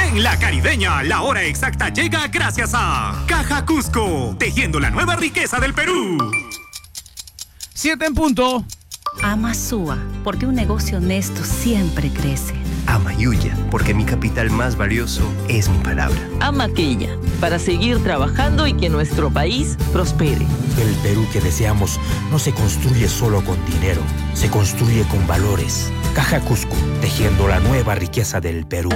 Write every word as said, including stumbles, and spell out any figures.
En La Caribeña, la hora exacta llega gracias a Caja Cusco, tejiendo la nueva riqueza del Perú. Siete en punto. Ama Sua, porque un negocio honesto siempre crece. Ama Yuya, porque mi capital más valioso es mi palabra. Ama Quilla, para seguir trabajando y que nuestro país prospere. El Perú que deseamos no se construye solo con dinero, se construye con valores. Caja Cusco, tejiendo la nueva riqueza del Perú.